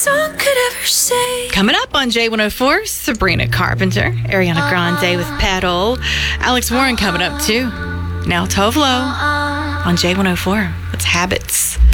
song could ever say. Coming up on J104, Sabrina Carpenter, Ariana Grande with Pedal, Alex Warren coming up too. Now Tovlo on J104. It's Habits.